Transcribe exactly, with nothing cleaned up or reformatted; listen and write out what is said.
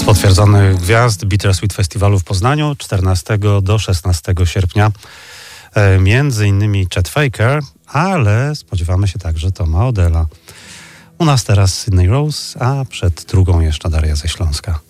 Potwierdzonych gwiazd Bittersweet Festiwalu w Poznaniu czternastego do szesnastego sierpnia. E, między innymi Chet Faker, ale spodziewamy się także Toma Odella. U nas teraz Sydney Rose, a przed drugą jeszcze Daria ze Śląska.